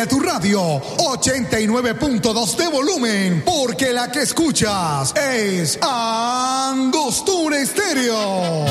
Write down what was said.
a tu radio 89.2 de volumen, porque la que escuchas es Angostura Estéreo.